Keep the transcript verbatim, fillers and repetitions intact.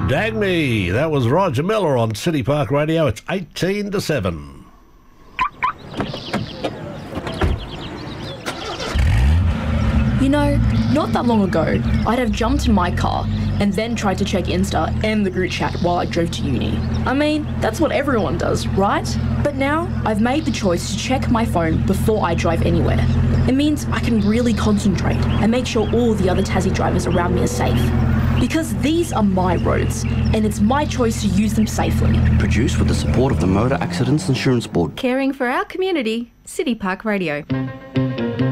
Dang me. That was Roger Miller on City Park Radio. It's eighteen to seven. You know, not that long ago, I'd have jumped in my car and then tried to check Insta and the group chat while I drove to uni. I mean, that's what everyone does, right? But now, I've made the choice to check my phone before I drive anywhere. It means I can really concentrate and make sure all the other Tassie drivers around me are safe. Because these are my roads, and it's my choice to use them safely. Produced with the support of the Motor Accidents Insurance Board. Caring for our community, City Park Radio.